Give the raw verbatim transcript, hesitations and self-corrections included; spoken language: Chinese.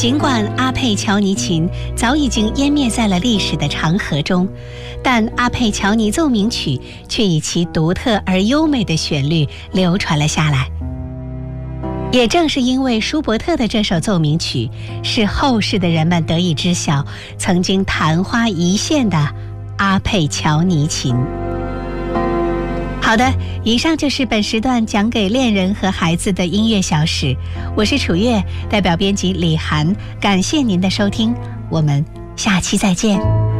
尽管阿佩乔尼琴早已经湮灭在了历史的长河中，但阿佩乔尼奏鸣曲却以其独特而优美的旋律流传了下来。也正是因为舒伯特的这首奏鸣曲，使后世的人们得以知晓曾经昙花一现的阿佩乔尼琴。好的，以上就是本时段讲给恋人和孩子的音乐小史，我是楚月，代表编辑李涵，感谢您的收听，我们下期再见。